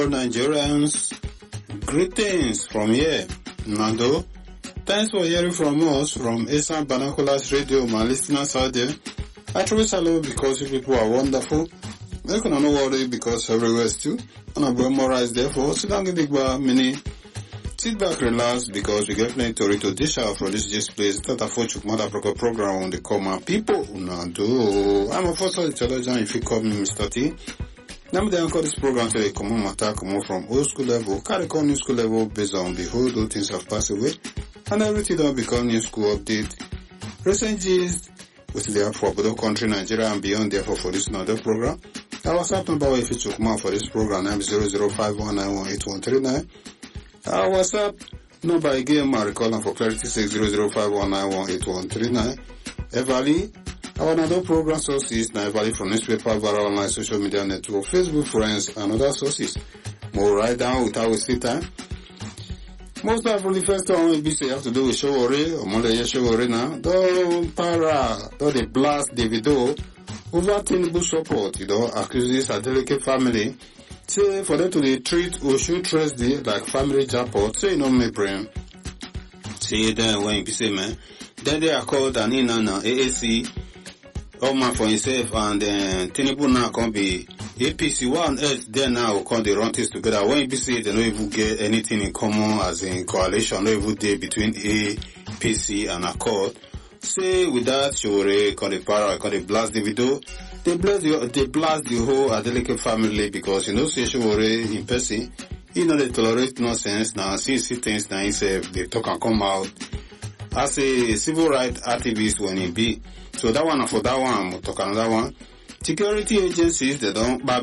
Nigerians, greetings from here, Nando. Thanks for hearing from us from Esan Banakulas Radio, my listeners out there. I truly salute because you people are wonderful. You can not worry because everywhere is too. And I'm going more eyes therefore. Sit down, get mini. Sit back, relax because we get plenty to dish out for this place. That a fortune mother program on the common people. Nando. I'm a first intelligent if you call me Mr. T. Now they call this program to a common matter come from old school level, carry on new school level based on the whole those things have passed away, and everything don't become new school update. Recent gist with the app for both country, Nigeria and beyond therefore for this another program. Our WhatsApp number if you took more for this program I'm 0051918139. Our WhatsApp number again I recall for clarity 6005198139. Everly. Our another program sources now valid from newspaper, viral online social media network, Facebook friends, and other sources. More write down without wasting time. Most of the first time we say you have to do with Showore or Monday Showore now. Don't they blast the video over Tinubu support, accuses a delicate family. Say for them to treat or should trust the like family jackpot, say no me brain. Say then when you say man, then they are called an in and AAC. All man for himself and then Tinubu now can be APC. One else then now will come the run things together. When you say they don't even get anything in common as in coalition, no even day between APC and Accord. Say with that, Shore, call the para, call the blast the video. They blast the whole Adeleke family because say Shore in person, they tolerate nonsense now. See things now himself, they talk and come out as a civil rights activist when he be. So that one, for that one, we'll talk another one. Security agencies, they don't